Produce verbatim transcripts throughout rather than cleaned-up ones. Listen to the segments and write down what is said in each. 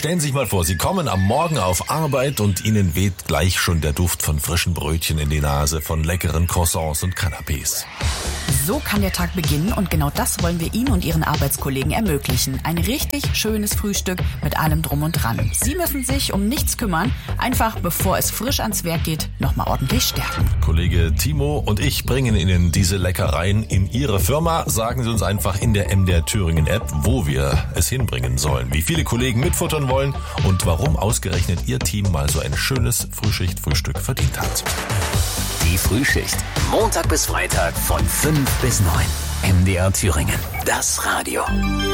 Stellen Sie sich mal vor, Sie kommen am Morgen auf Arbeit und Ihnen weht gleich schon der Duft von frischen Brötchen in die Nase, von leckeren Croissants und Canapés. So kann der Tag beginnen und genau das wollen wir Ihnen und Ihren Arbeitskollegen ermöglichen. Ein richtig schönes Frühstück mit allem Drum und Dran. Sie müssen sich um nichts kümmern, einfach bevor es frisch ans Werk geht, nochmal ordentlich stärken. Kollege Timo und ich bringen Ihnen diese Leckereien in Ihre Firma. Sagen Sie uns einfach in der M D R Thüringen App, wo wir es hinbringen sollen, wie viele Kollegen mitfuttern wollen und warum ausgerechnet Ihr Team mal so ein schönes Frühschicht-Frühstück verdient hat. Die Frühschicht. Montag bis Freitag von fünf bis neun. M D R Thüringen. Das Radio.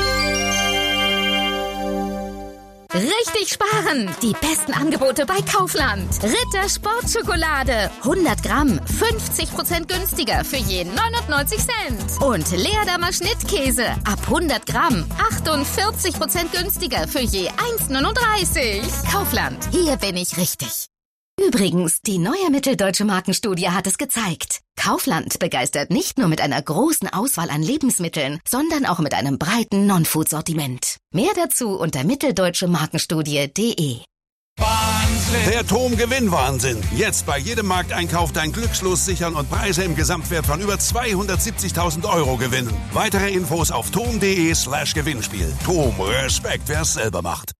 Richtig sparen! Die besten Angebote bei Kaufland. Ritter Sportschokolade. hundert Gramm. fünfzig Prozent günstiger für je neunundneunzig Cent. Und Leerdammer Schnittkäse. Ab hundert Gramm. achtundvierzig Prozent günstiger für je eins Komma neununddreißig. Kaufland. Hier bin ich richtig. Übrigens, die neue Mitteldeutsche Markenstudie hat es gezeigt. Kaufland begeistert nicht nur mit einer großen Auswahl an Lebensmitteln, sondern auch mit einem breiten Non-Food-Sortiment. Mehr dazu unter mitteldeutsche markenstudie punkt de. Der Tom-Gewinn-Wahnsinn. Jetzt bei jedem Markteinkauf dein Glückslos sichern und Preise im Gesamtwert von über zweihundertsiebzigtausend Euro gewinnen. Weitere Infos auf tom punkt de slash Gewinnspiel. Tom, Respekt, wer es selber macht.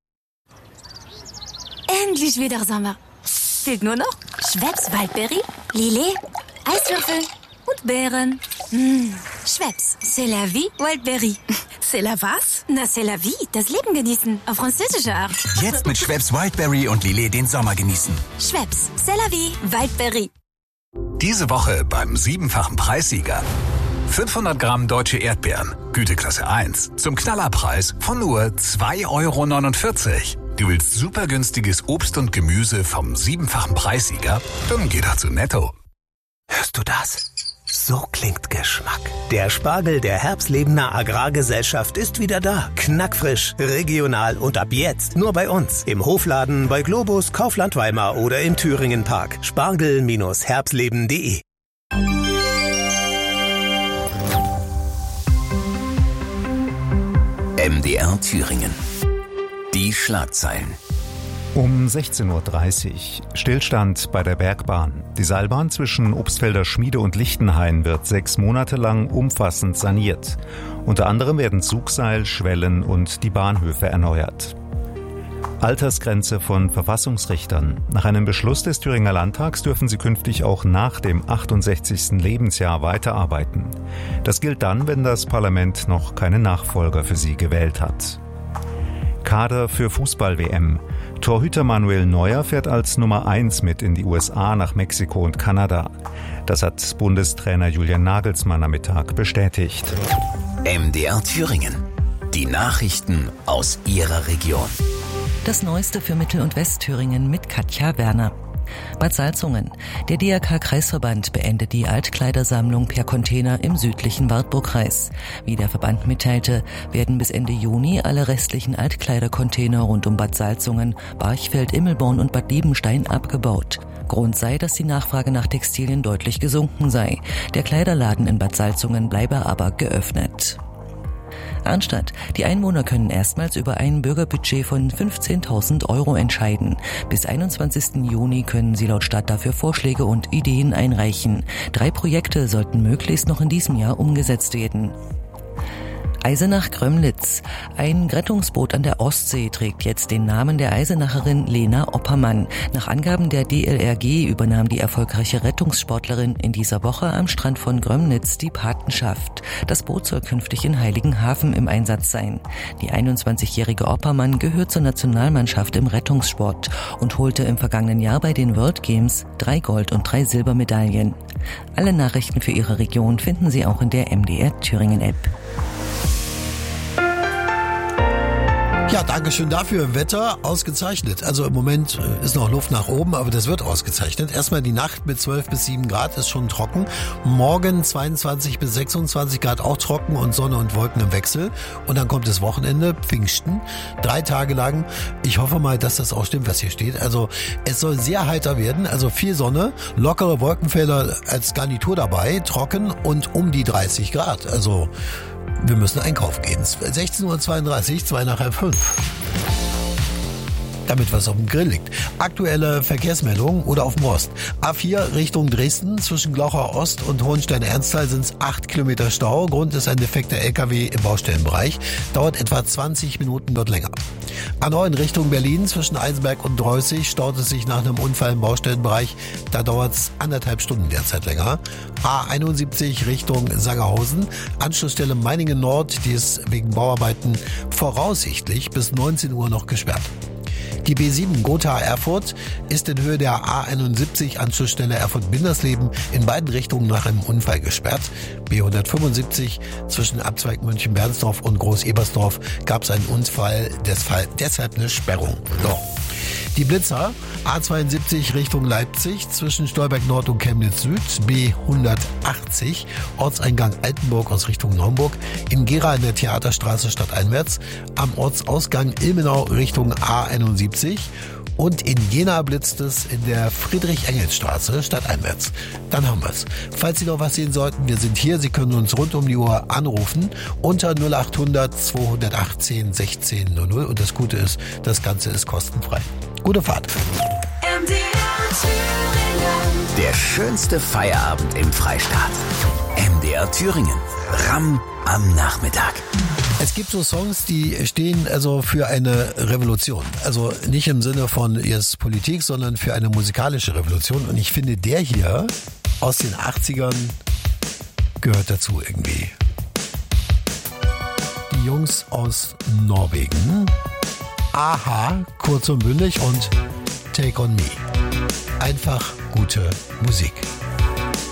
Endlich wieder Sommer. Fehlt nur noch Schweppes Waldbeere, Lillet, Eiswürfel und Beeren. Mmh. Schweppes, c'est la vie, Waldbeere. C'est la was? Na, c'est la vie, das Leben genießen, auf französische Art. Jetzt mit Schweppes Wildberry und Lillet den Sommer genießen. Schweppes, c'est la vie, Waldbeere. Diese Woche beim siebenfachen Preissieger. fünfhundert Gramm deutsche Erdbeeren, Güteklasse eins, zum Knallerpreis von nur zwei Euro neunundvierzig. Du willst super günstiges Obst und Gemüse vom siebenfachen Preissieger? Dann geh doch zu Netto. Hörst du das? So klingt Geschmack. Der Spargel der Herbstlebener Agrargesellschaft ist wieder da. Knackfrisch, regional und ab jetzt nur bei uns. Im Hofladen, bei Globus, Kaufland Weimar oder im Thüringen Park. Spargel Herbstleben punkt de. M D R Thüringen. Die Schlagzeilen. Um sechzehn Uhr dreißig. Stillstand bei der Bergbahn. Die Seilbahn zwischen Obstfelder Schmiede und Lichtenhain wird sechs Monate lang umfassend saniert. Unter anderem werden Zugseil, Schwellen und die Bahnhöfe erneuert. Altersgrenze von Verfassungsrichtern. Nach einem Beschluss des Thüringer Landtags dürfen sie künftig auch nach dem achtundsechzigsten Lebensjahr weiterarbeiten. Das gilt dann, wenn das Parlament noch keinen Nachfolger für sie gewählt hat. Kader für Fußball-W M. Torhüter Manuel Neuer fährt als Nummer eins mit in die U S A, nach Mexiko und Kanada. Das hat Bundestrainer Julian Nagelsmann am Mittag bestätigt. M D R Thüringen. Die Nachrichten aus Ihrer Region. Das Neueste für Mittel- und Westthüringen mit Katja Werner. Bad Salzungen. Der D R K-Kreisverband beendet die Altkleidersammlung per Container im südlichen Wartburgkreis. Wie der Verband mitteilte, werden bis Ende Juni alle restlichen Altkleidercontainer rund um Bad Salzungen, Barchfeld, Immelborn und Bad Liebenstein abgebaut. Grund sei, dass die Nachfrage nach Textilien deutlich gesunken sei. Der Kleiderladen in Bad Salzungen bleibe aber geöffnet. Arnstadt. Die Einwohner können erstmals über ein Bürgerbudget von fünfzehntausend Euro entscheiden. Bis einundzwanzigsten Juni können sie laut Stadt dafür Vorschläge und Ideen einreichen. Drei Projekte sollten möglichst noch in diesem Jahr umgesetzt werden. Eisenach-Grömlitz. Ein Rettungsboot an der Ostsee trägt jetzt den Namen der Eisenacherin Lena Oppermann. Nach Angaben der D L R G übernahm die erfolgreiche Rettungssportlerin in dieser Woche am Strand von Grömlitz die Patenschaft. Das Boot soll künftig in Heiligenhafen im Einsatz sein. Die einundzwanzigjährige Oppermann gehört zur Nationalmannschaft im Rettungssport und holte im vergangenen Jahr bei den World Games drei Gold- und drei Silbermedaillen. Alle Nachrichten für Ihre Region finden Sie auch in der M D R Thüringen App. Ja, danke schön dafür. Wetter ausgezeichnet. Also im Moment ist noch Luft nach oben, aber das wird ausgezeichnet. Erstmal die Nacht mit zwölf bis sieben Grad ist schon trocken. Morgen zweiundzwanzig bis sechsundzwanzig Grad auch trocken und Sonne und Wolken im Wechsel. Und dann kommt das Wochenende, Pfingsten, drei Tage lang. Ich hoffe mal, dass das auch stimmt, was hier steht. Also es soll sehr heiter werden, also viel Sonne, lockere Wolkenfelder als Garnitur dabei, trocken und um die dreißig Grad. Also wir müssen einkaufen gehen. sechzehn Uhr zweiunddreißig, zwei nach halb fünf. damit was auf dem Grill liegt. Aktuelle Verkehrsmeldungen oder auf dem Ost. A vier Richtung Dresden, zwischen Glauchau Ost und Hohenstein-Ernsthal sind es acht Kilometer Stau. Grund ist ein defekter L K W im Baustellenbereich. Dauert etwa zwanzig Minuten dort länger. A neun Richtung Berlin, zwischen Eisenberg und Dreußig, staut es sich nach einem Unfall im Baustellenbereich. Da dauert es anderthalb Stunden derzeit länger. A einundsiebzig Richtung Sangerhausen, Anschlussstelle Meiningen Nord, die ist wegen Bauarbeiten voraussichtlich bis neunzehn Uhr noch gesperrt. Die B sieben Gotha-Erfurt ist in Höhe der A einundsiebzig Anschlussstelle Erfurt-Bindersleben in beiden Richtungen nach einem Unfall gesperrt. B hundertfünfundsiebzig zwischen Abzweig München-Bernsdorf und Groß-Ebersdorf gab es einen Unfall, deshalb eine Sperrung. So. Die Blitzer, A zweiundsiebzig Richtung Leipzig, zwischen Stolberg Nord und Chemnitz Süd, B hundertachtzig, Ortseingang Altenburg aus Richtung Naumburg, in Gera in der Theaterstraße stadteinwärts, am Ortsausgang Ilmenau Richtung A einundsiebzig und in Jena blitzt es in der Friedrich-Engels-Straße stadteinwärts. Dann haben wir's. Falls Sie noch was sehen sollten, wir sind hier, Sie können uns rund um die Uhr anrufen unter null achthundert zweihundertachtzehn sechzehn null null und das Gute ist, das Ganze ist kostenfrei. Gute Fahrt. Der schönste Feierabend im Freistaat. M D R Thüringen. Ram am Nachmittag. Es gibt so Songs, die stehen also für eine Revolution. Also nicht im Sinne von jetzt Politik, sondern für eine musikalische Revolution. Und ich finde, der hier aus den achtzigern gehört dazu irgendwie. Die Jungs aus Norwegen. Aha, kurz und bündig und Take on Me. Einfach gute Musik.